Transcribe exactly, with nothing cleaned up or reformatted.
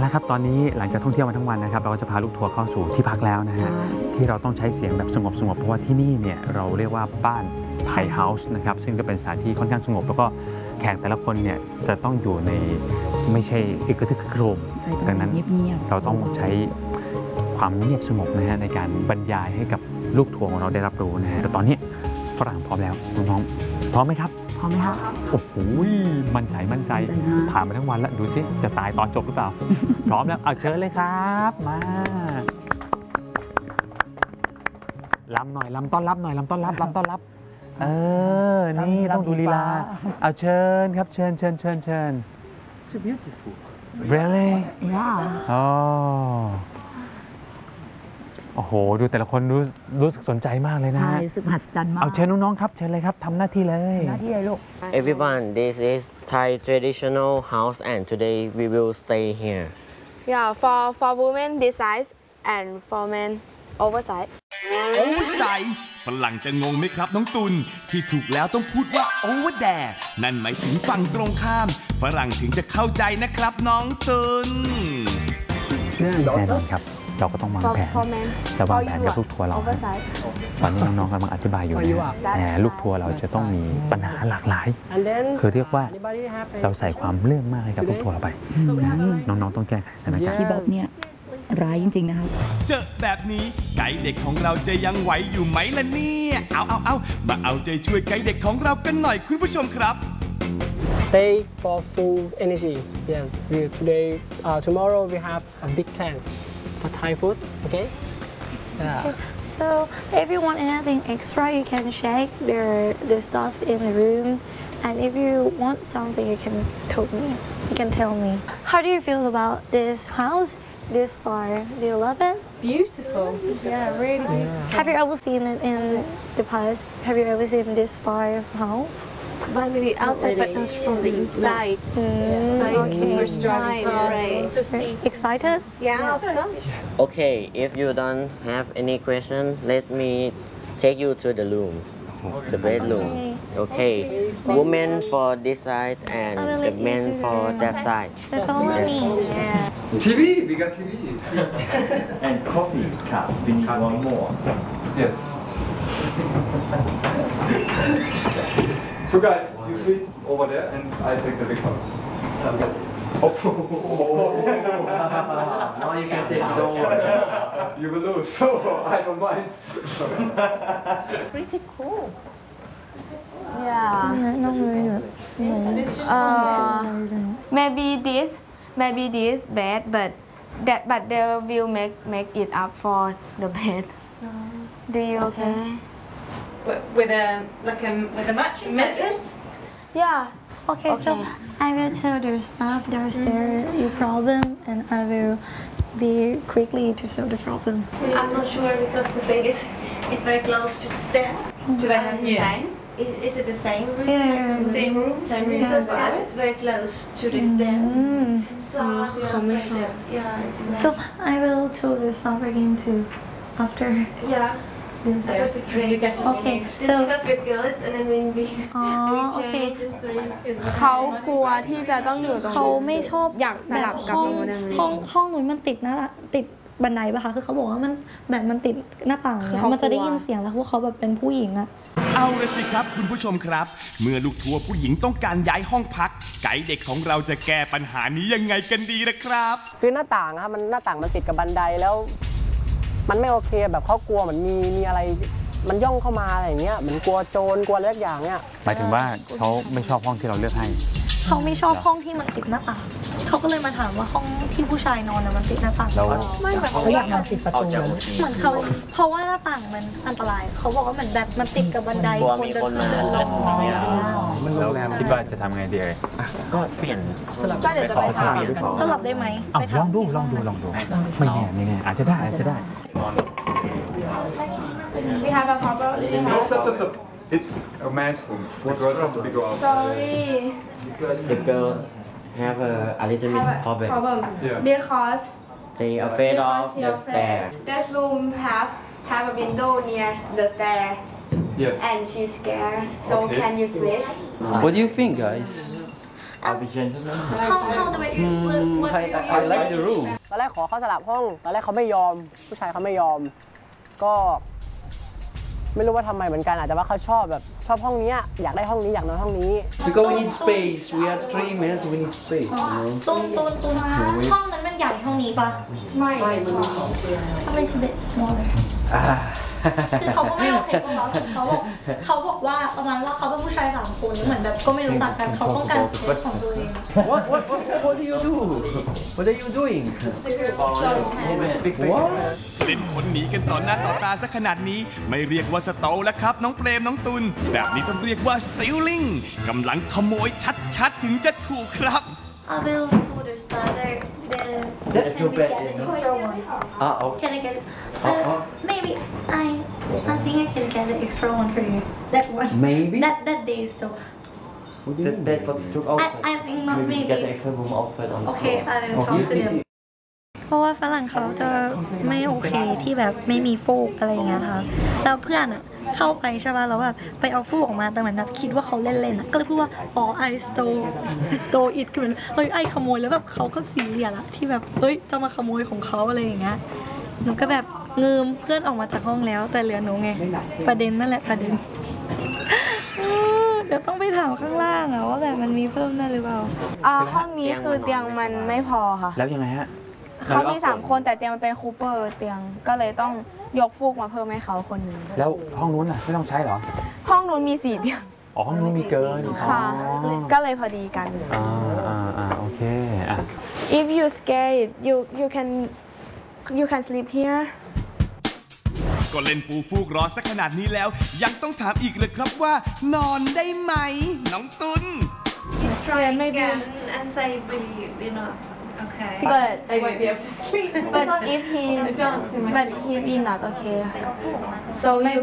ละครับตอนนี้หลังจากท่องเที่ยวมาทั้งวันนะครับเราก็จะพาลูกทัวร์เข้าสู่ที่พักแล้วนะฮะที่เราต้องใช้เสียงแบบสงบสงบเพราะว่าที่นี่เนี่ยเราเรียกว่าบ้านไทยเฮาส์นะครับซึ่งก็เป็นสถานที่ค่อนข้างสงบแล้วก็แขกแต่ละคนเนี่ยจะต้องอยู่ในไม่ใช่อึกกระทึกครึมดังนั้นเราต้องใช้ความเงียบสงบนะฮะในการบรรยายให้กับลูกทัวร์ของเราได้รับรู้นะฮะแต่ตอนนี้ฝรั่งพร้อมแล้วน้องๆพร้อมไหมครับพร้อมไหมครับโอ้โหมั่นใจมั่นใจผ่านมาทั้งวันแล้วดูสิจะตายตอนจบหรือเปล่า พร้อมแล้วเอาเชิญเลยครับมาลำหน่อยลำต้อนรับหน่อยลำต้อนรับลำต้อนรับเออนี่ต้องดูลีลาเอาเชิญครับเชิญเชิญเชิญเชิญ So beautiful really yeah อ๋อโอ้โหดูแต่ละคนรู้รู้สึกสนใจมากเลยนะใช่รู้สึกมหัศจรรย์มากเอาเชิญน้องๆครับเชิญเลยครับทำหน้าที่เลยหน้าที่เลยลูก Everyone, this is Thai traditional house and today we will stay here. Yeah, for for women this size and for men oversize. Oversize ฝรั่งจะงงไหมครับน้องตุลที่ถูกแล้วต้องพูดว่า over there นั่นหมายถึงฝั่งตรงข้ามฝรั่งถึงจะเข้าใจนะครับน้องตุลแน่นอนครับเราก็ต้องวางแผนจะวางแผนกับลูกทัวร์เราตอนนี้น้องๆกำลังอธิบายอยู่แต่ลูกทัวร์เราจะต้องมีปัญหาหลากหลายคือเรียกว่าเราใส่ความเรื่องมากให้กับลูกทัวร์เราไปน้องๆต้องแก้ไขสถานการณ์พี่บ๊อบเนี่ยร้ายจริงๆนะครับเจอแบบนี้ไกด์เด็กของเราจะยังไหวอยู่ไหมล่ะเนี่ยเอาเอาเอามาเอาใจช่วยไกด์เด็กของเรากันหน่อยคุณผู้ชมครับ Stay for full energy. Yeah. We, today, uh, tomorrow we have a big plan for Thai food. Okay. Yeah. Okay. So if you want anything extra, you can check the the stuff in the room, and if you want something, you can tell me. You can tell me. How do you feel about this house? This star? Do you love it? Beautiful. Yeah, really beautiful. Yeah. Have you ever seen it in the past? Have you ever seen this star's house? But maybe outside, but not from the inside. Mm, so it's the okay. first time, right? To see. Excited? Yeah, of course. Okay, if you don't have any question, let me take you to the room, the bedroom. Okay, women for this side and the men for that side. So follow me. Yeah. T V, we got T V. And coffee cup, we need one more. Yes. So guys, you sleep over there and I take the big one. Oh. Now you can take it over. You will lose, so I don't mind. Pretty cool. Yeah. No, no, no. Uh, maybe this, maybe this bed, but that but they will make make it up for the bed. Do you okay? With a like a with a mattress. Mattress? Yeah. Okay, okay, so I will tell the staff downstairs mm-hmm. your problem, and I will be quickly to solve the problem. I'm not sure because the bed is it's very close to the stairs. Do they have the yeah. same? Is, is it the same room? Yeah. Like same room? Same room. Because yeah. it's very close to the stairs. Mm. So I feel like that. Yeah. It's so I will tell the staff again too, after. Yeah. Yes. That would be great. Okay, Just so because we're girls and then when we we change okay. sorry. เขากลัวที่จะต้องอยู่ตรงเขาไม่ชอบอยากสลับกับห้องตรงนั้นห้องห้องนู้นมันติดหน้าติดบันไดปะคะคือเขาบอกว่ามันแบบมันติดหน้าต่างเนี่ยมันจะได้ยินเสียงแล้วพวกเขาแบบเป็นผู้หญิงอะเอาละสิครับคุณผู้ชมครับ เมื่อลูกทัวร์ผู้หญิงต้องการย้ายห้องพักไกด์เด็กของเราจะแก้ปัญหานี้ยังไงกันดีนะครับคือหน้าต่างครับมันหน้าต่างมันติดกับบันไดแล้วมันไม่โอเคแบบเขากลัวเหมือนมีมีอะไรมันย่องเข้ามาอะไรอย่างเงี้ยเหมือนกลัวโจรกลัวอะไรอย่างเงี้ยหมายถึงว่าเขาไม่ชอบห้องที่เราเลือกให้เขาไม่ชอบห้องที่มันติดหน้าต่างเขาก็เลยมาถามว่าห้องที่ผู้ชายนอนน่ะมันติดหน้าต่างแล้วไม่แบบเขาอยากนอนติดประตูเหมือนเขาเพราะว่าหน้าต่างมันอันตรายเขาบอกว่าเหมือนแบบมันติดกับบันไดคนเดินมาลงแล้วคิดว่าจะทำไงดีเอ่ยก็เปลี่ยนสลับก็เดี๋ยวจะไปถามสลับได้ไหมลองดูลองดูลองดูไม่แน่ไม่แน่อาจจะได้อาจจะได้ We have a problem. No, stop, stop, stop. It's a man's room. The girls have to be go out. Sorry. The girls have a, a little bit problem. Problem. Yeah. Because they afraid of the stair. This room have have a window near the stair. Yes. And she's scared. So Okay. can you switch? What do you think, guys? I'll be gentleman. How how do I what what I, I like the room. ตอนแรกขอเขาสลับห้องตอนแรกเขาไม่ยอมผู้ชายเขาไม่ยอมก็ไม่รู้ว่าทำไมเหมือนกันอาจจะว่าเขาชอบแบบชอบห้องนี้อยากได้ห้องนี้อยากนอนห้องนี้ Because we need space. We are three men, so we need space. ตูนตูนตูนห้องนั้นมันใหญ่ห้องนี้ปะไม่ไม่มันมีสองเตียง A little bit smaller คือเขาก็ไม่โอเคกับเราเขาบอกเขาบอกว่าประมาณว่าเขาเป็นผู้ชายสามคนเหมือนแบบก็ไม่รู้จักกันเขาต้องการสเปซของตัวเอง What, what, what, what do you do? What are you doing? What? เล่นคนหนีกันต่อหน้าต่อตาซะขนาดนี้ไม่เรียกว่าสโตลแล้วครับน้องเปรมน้องตุลแบบนี้ต้องเรียกว่าสติลลิงกำลังขโมยชัดๆถึงจะถูกครับ I will told her starter the That's can your we bed, get you an know? extra one Ah, okay. Can I get it Oh, uh, oh. maybe I I think I can get the extra one for you that one Maybe? that that day still That bed was took I outside. I think not Maybe maybe get the extra room outside on the Okay floor. I will talk to them เพราะว่าฝรั่งเขาจะไม่โอเคที่แบบไม่มีฟูกอะไรอย่างเงี้ยค่ะแล้วเพื่อนอ่ะเข้าไปใช่ป่ะแล้วแบบไปเอาฟูกออกมาแต่เหมือนแบบคิดว่าเขาเล่นๆอ่ะก็เลยพูดว่าอ๋อ I stole I stole it คือเหมือนเฮ้ยไอขโมยแล้วแบบเขาก็ซีเรียสอะที่แบบเฮ้ยจะมาขโมยของเขาอะไรอย่างเงี้ยหนูก็แบบเงิมเพื่อนออกมาจากห้องแล้วแต่เหลือหนูไงประเด็นนั่นแหละประเด็นเดี๋ยวต้องไปถามข้างล่างอะว่าแบบมันมีเพิ่มได้หรือเปล่าอ่าห้องนี้คือเตียงมันไม่พอค่ะแล้วยังไงฮะเขามีสามคนแต่เตียงมันเป็นคูเปอร์เตียงก็เลยต้องยกฟูกมาเพิ่มให้เขาคนหนึงแล้วห้องนู้นล่ะไม่ต้องใช้เหรอห้องนู้นมีสี่เตียงอ๋อห้องนู้นมีเกินค่ะอ๋อก็เลยพอดีกันอ่าอ่าอ่าโอเคอ่ะ If you scared you you can you can sleep here ก็เล่นปูฟูกรอสักขนาดนี้แล้ว ยังต้องถามอีกเลยครับว่า นอนได้ไหมน้องตุล try again and say we we're not okay but I won't be able to sleep but if he dance in my but he be not okay so you